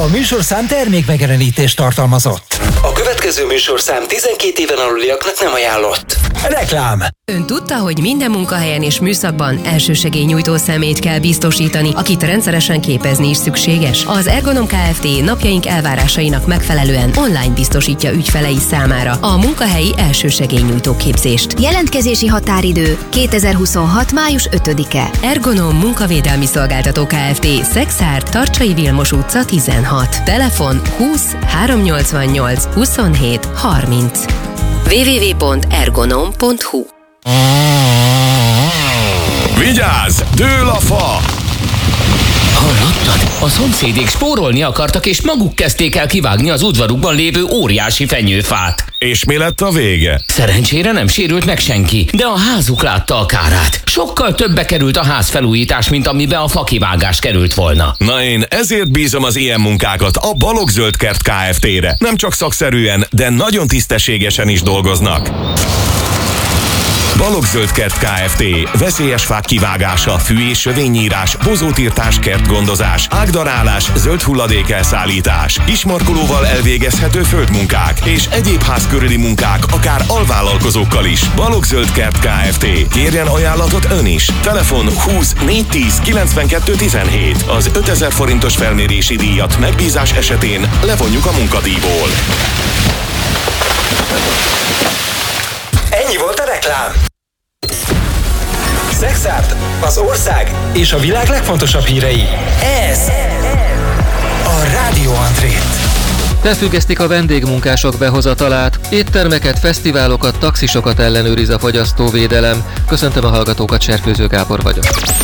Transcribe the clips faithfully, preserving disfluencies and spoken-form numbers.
műsorszám termékmegjelenítést tartalmazott. A következő műsorszám tizenkét éven aluliaknak nem ajánlott. Reklám. Ön tudta, hogy minden munkahelyen és műszakban elsősegélynyújtó személyt kell biztosítani, akit rendszeresen képezni is szükséges? Az Ergonom Kft. Napjaink elvárásainak megfelelően online biztosítja ügyfelei számára a munkahelyi elsősegélynyújtó képzést. Jelentkezési határidő kétezer-huszonhat. május ötödike. Ergonom Munkavédelmi Szolgáltató Kft. Szexárd, Tarcsai Vilmos utca tizenhat. Telefon húsz háromszáznyolcvannyolc huszonhét harminc. double-u double-u double-u pont ergonom pont hu. Vigyázz! Dől a fa! Hallottad? A szomszédék spórolni akartak, és maguk kezdték el kivágni az udvarukban lévő óriási fenyőfát. És mi lett a vége? Szerencsére nem sérült meg senki, de a házuk látta a kárát. Sokkal többe került a ház felújítás, mint amibe a fakivágás került volna. Na én ezért bízom az ilyen munkákat a Balogh Zöldkert Kft-re. Nem csak szakszerűen, de nagyon tisztességesen is dolgoznak. Balogh Zöldkert Kft. Veszélyes fák kivágása, fű- és sövényírás, bozótírtás, kertgondozás, ágdarálás, zöld hulladék elszállítás, kismarkolóval elvégezhető földmunkák és egyéb ház körüli munkák, akár alvállalkozókkal is. Balogh Zöldkert Kft. Kérjen ajánlatot ön is. Telefon húsz négyszáz kilencvenkettő tizenhét. Az ötezer forintos felmérési díjat megbízás esetén levonjuk a munkadíjból. Ennyi volt a reklám. Szexárd, az ország és a világ legfontosabb hírei. Ez a Rádió Andrét. Felfüggesztik a vendégmunkások behozatalát, éttermeket, fesztiválokat, taxisokat ellenőriz a fogyasztóvédelem. Köszöntöm a hallgatókat, Serkőző Gábor vagyok.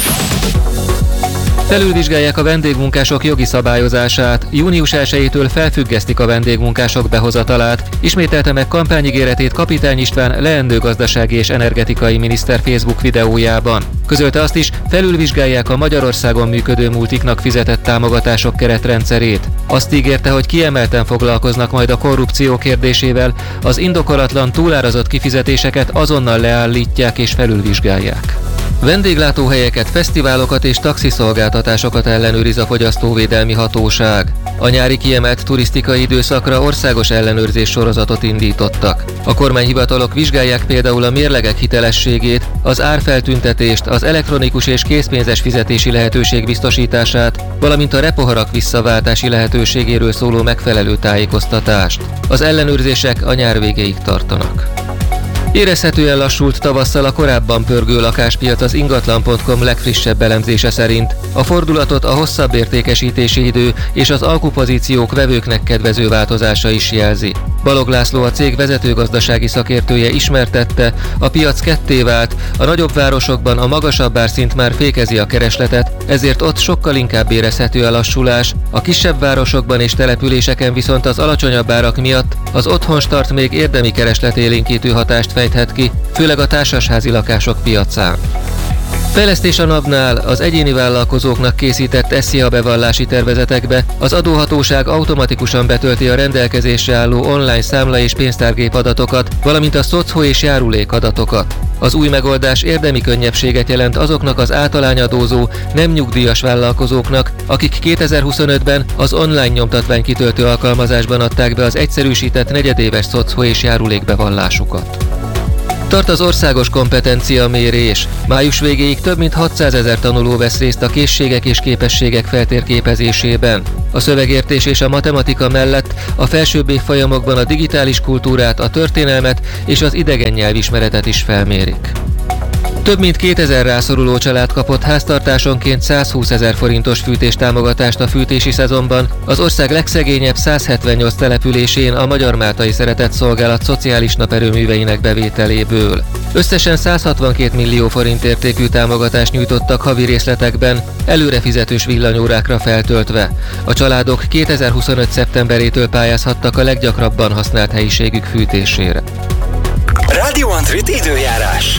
Felülvizsgálják a vendégmunkások jogi szabályozását, június elsejétől felfüggesztik a vendégmunkások behozatalát, ismételte meg kampányigéretét Kapitány István leendő gazdasági és energetikai miniszter Facebook videójában. Közölte azt is, felülvizsgálják a Magyarországon működő multiknak fizetett támogatások keretrendszerét. Azt ígérte, hogy kiemelten foglalkoznak majd a korrupció kérdésével, az indokolatlan túlárazott kifizetéseket azonnal leállítják és felülvizsgálják. Vendéglátóhelyeket, fesztiválokat és taxiszolgáltatásokat ellenőriz a fogyasztóvédelmi hatóság. A nyári kiemelt turisztikai időszakra országos ellenőrzés sorozatot indítottak. A kormányhivatalok vizsgálják például a mérlegek hitelességét, az árfeltüntetést, az elektronikus és készpénzes fizetési lehetőség biztosítását, valamint a repoharak visszaváltási lehetőségéről szóló megfelelő tájékoztatást. Az ellenőrzések a nyár végéig tartanak. Érezhetően lassult tavasszal a korábban pörgő lakáspiac az ingatlan pont com legfrissebb elemzése szerint. A fordulatot a hosszabb értékesítési idő és az alkupozíciók vevőknek kedvező változása is jelzi. Balogh László, a cég vezetőgazdasági szakértője ismertette, a piac ketté vált, a nagyobb városokban a magasabb árszint már fékezi a keresletet, ezért ott sokkal inkább érezhető a lassulás, a kisebb városokban és településeken viszont az alacsonyabb árak miatt az otthonstart még érdemi keresletélénkítő hatást fejthet ki, főleg a társasházi lakások piacán. Fejlesztés a NAV-nál, az egyéni vállalkozóknak készített SZIA bevallási tervezetekbe az adóhatóság automatikusan betölti a rendelkezésre álló online számla- és pénztárgép adatokat, valamint a szocho- és járulék adatokat. Az új megoldás érdemi könnyebbséget jelent azoknak az általányadózó, nem nyugdíjas vállalkozóknak, akik kétezer-huszonötben az online nyomtatványkitöltő alkalmazásban adták be az egyszerűsített negyedéves szocho- és járulékbevallásukat. Tart az országos kompetencia mérés. Május végéig több mint hatszázezer tanuló vesz részt a készségek és képességek feltérképezésében. A szövegértés és a matematika mellett a felsőbb évfolyamokban a digitális kultúrát, a történelmet és az idegen nyelvismeretet is felmérik. Több mint kétezer rászoruló család kapott háztartásonként százhúszezer forintos fűtéstámogatást a fűtési szezonban, az ország legszegényebb száz hetvennyolc településén a Magyar Máltai Szeretett Szolgálat szociális naperőműveinek bevételéből. Összesen száz hatvankét millió forint értékű támogatást nyújtottak havi részletekben, előrefizetős villanyórákra feltöltve. A családok kétezer-huszonöt szeptemberétől pályázhattak a leggyakrabban használt helyiségük fűtésére. Rádió Andrét időjárás.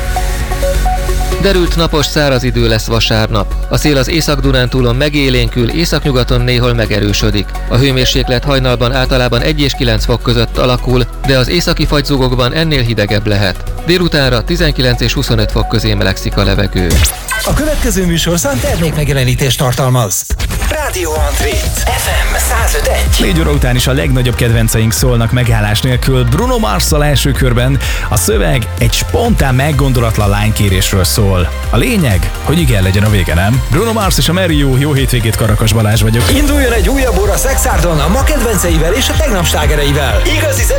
Derült napos száraz idő lesz vasárnap. A szél az Észak-Dunántúlon megélénkül, északnyugaton néhol megerősödik. A hőmérséklet hajnalban általában egy és kilenc fok között alakul, de az északi fagyzugokban ennél hidegebb lehet. Délutánra tizenkilenc és huszonöt fok közé melegszik a levegő. A következő műsorszám termékmegjelenítést tartalmaz. Rádió Andrit, ef em száz öt egész egy. Négy óra után is a legnagyobb kedvenceink szólnak megállás nélkül. Bruno Marsszal első körben. A szöveg egy spontán, meggondolatlan lánykérésről szól. A lényeg, hogy igen legyen a vége, nem? Bruno Mars és a Mary You, jó hétvégét, Karakas Balázs vagyok. Induljon egy újabb óra Szexárdon a ma kedvenceivel és a tegnap slágereivel. Igazi